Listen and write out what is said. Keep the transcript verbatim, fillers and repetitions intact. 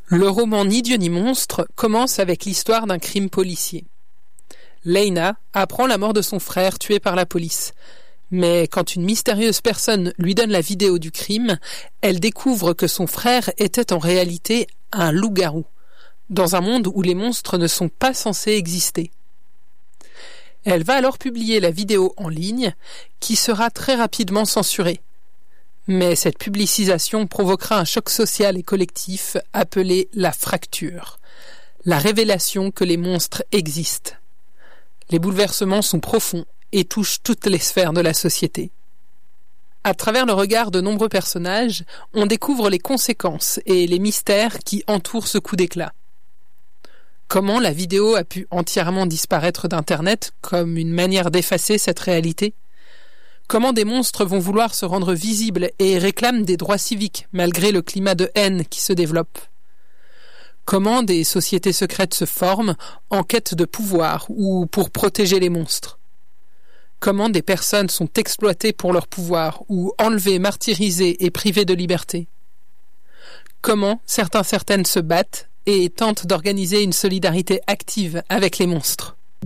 Le roman Ni Dieu ni monstre commence avec l'histoire d'un crime policier. Leyna apprend la mort de son frère tué par la police. Mais quand une mystérieuse personne lui donne la vidéo du crime, elle découvre que son frère était en réalité un loup-garou, dans un monde où les monstres ne sont pas censés exister. Elle va alors publier la vidéo en ligne, qui sera très rapidement censurée. Mais cette publicisation provoquera un choc social et collectif appelé la fracture, la révélation que les monstres existent. Les bouleversements sont profonds et touchent toutes les sphères de la société. À travers le regard de nombreux personnages, on découvre les conséquences et les mystères qui entourent ce coup d'éclat. Comment la vidéo a pu entièrement disparaître d'Internet comme une manière d'effacer cette réalité ? Comment des monstres vont vouloir se rendre visibles et réclament des droits civiques malgré le climat de haine qui se développe ? Comment des sociétés secrètes se forment en quête de pouvoir ou pour protéger les monstres ? Comment des personnes sont exploitées pour leur pouvoir ou enlevées, martyrisées et privées de liberté ? Comment certains certaines se battent et tentent d'organiser une solidarité active avec les monstres ?